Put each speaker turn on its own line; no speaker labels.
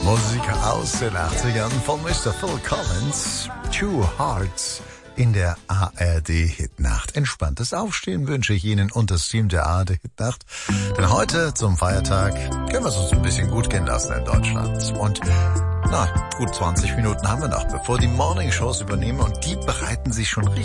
Musik aus den 80ern von Mr. Phil Collins, Two Hearts in der ARD-Hitnacht. Entspanntes Aufstehen wünsche ich Ihnen und das Team der ARD-Hitnacht. Denn heute zum Feiertag können wir es uns ein bisschen gut gehen lassen in Deutschland. Und gut 20 Minuten haben wir noch, bevor die Morning-Shows übernehmen und die bereiten sich schon richtig